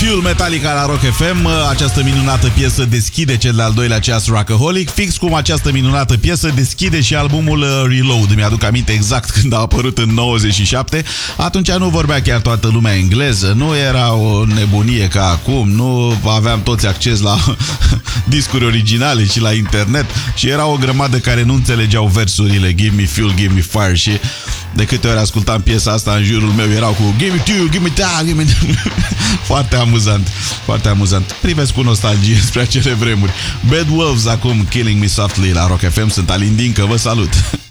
Fuel, Metallica la Rock FM. Această minunată piesă deschide cel de-al doilea ceas Rockaholic, fix cum această minunată piesă deschide și albumul Reload. Mi-aduc aminte exact când a apărut în 97. Atunci nu vorbea chiar toată lumea engleză, nu era o nebunie ca acum, nu aveam toți acces la discuri originale și la internet și era o grămadă care nu înțelegeau versurile Give me fuel, give me fire și de câte ori ascultam piesa asta în jurul meu erau cu Give me fuel, give me that, give me Foarte amuzant, foarte amuzant. Privesc cu nostalgie spre acele vremuri. Bad Wolves acum, Killing Me Softly la Rock FM. Sunt Alin Dincă, vă salut!